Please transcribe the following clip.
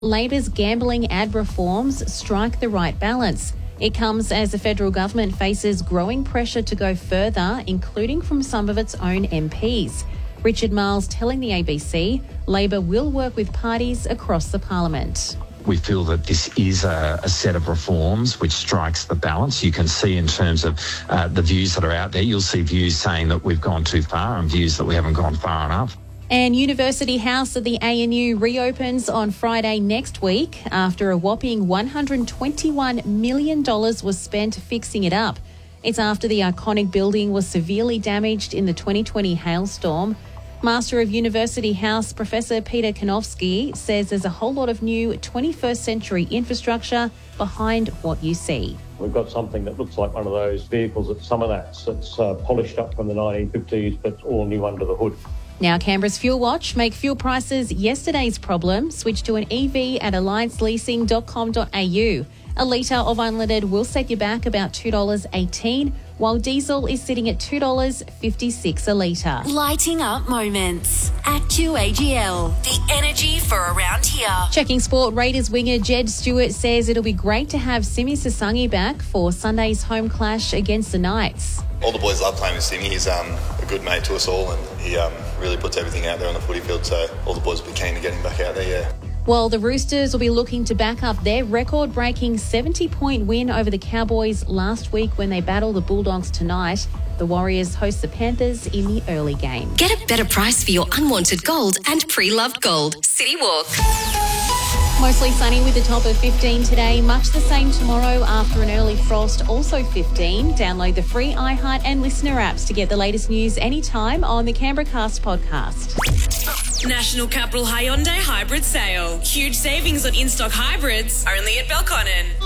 Labor's gambling ad reforms strike the right balance. It comes as the federal government faces growing pressure to go further, including from some of its own MPs. Richard Marles telling the ABC Labor will work with parties across the parliament. We feel that this is a set of reforms which strikes the balance. You can see in terms of the views that are out there, you'll see views saying that we've gone too far and views that we haven't gone far enough. And University House at the ANU reopens on Friday next week after a whopping $121 million was spent fixing it up. It's after the iconic building was severely damaged in the 2020 hailstorm. Master of University House Professor Peter Kanofsky says there's a whole lot of new 21st century infrastructure behind what you see. We've got something that looks like one of those vehicles at Summernats that's polished up from the 1950s but all new under the hood. Now Canberra's Fuel Watch. Make fuel prices yesterday's problem. Switch to an EV at allianceleasing.com.au. A litre of unleaded will set you back about $2.18, while diesel is sitting at $2.56 a litre. Lighting up moments at QAGL. The energy for around here. Checking sport, Raiders winger Jed Stewart says it'll be great to have Simi Sasangi back for Sunday's home clash against the Knights. All the boys love playing with Simi. He's a good mate to us all, and he really puts everything out there on the footy field, so all the boys will be keen to get him back out there, yeah. Well, the Roosters will be looking to back up their record-breaking 70-point win over the Cowboys last week when they battle the Bulldogs tonight. The Warriors host the Panthers in the early game. Get a better price for your unwanted gold and pre-loved gold. City Walk. Mostly sunny with a top of 15 today. Much the same tomorrow after an early frost, also 15. Download the free iHeart and Listener apps to get the latest news anytime on the Canberra Cast podcast. National Capital Hyundai Hybrid Sale. Huge savings on in-stock hybrids only at Belconnen.